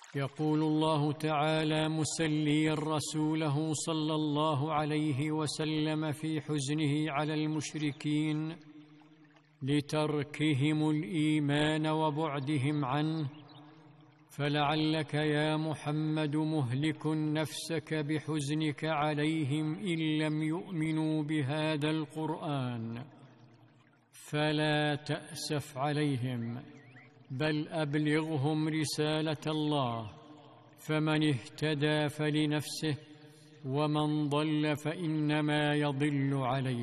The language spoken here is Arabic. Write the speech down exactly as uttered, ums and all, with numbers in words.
يقول الله تعالى مسليا رسوله صلى الله عليه وسلم في حزنه على المشركين لتركهم الإيمان وبعدهم عنه: فلعلك يا محمد مهلك نفسك بحزنك عليهم إن لم يؤمنوا بهذا القرآن، فلا تأسف عليهم، بل أبلغهم رسالة الله، فمن اهتدى فلنفسه، ومن ضل فإنما يضل عليه.